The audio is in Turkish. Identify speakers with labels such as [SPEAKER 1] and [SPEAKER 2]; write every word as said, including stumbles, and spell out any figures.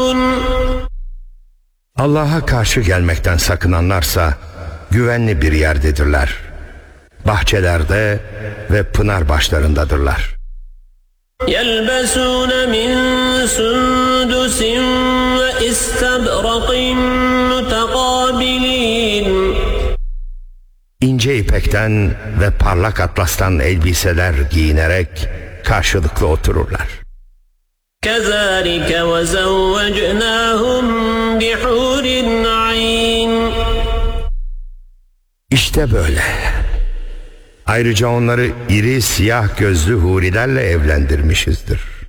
[SPEAKER 1] Allah'a karşı gelmekten sakınanlarsa güvenli bir yerdedirler. Bahçelerde ve pınar başlarındadırlar.
[SPEAKER 2] يَلْبَسُونَ مِنْ سُنْدُسٍ وَإِسْتَبْرَقٍ مُتَقَابِلِينَ
[SPEAKER 1] İnce ipekten ve parlak atlastan elbiseler giyinerek karşılıklı otururlar.
[SPEAKER 2] كَذَٰلِكَ وَزَوَّجْنَاهُمْ بِحُورٍ عَيْنٍ
[SPEAKER 1] İşte böyle. Ayrıca onları iri siyah gözlü hurilerle evlendirmişizdir.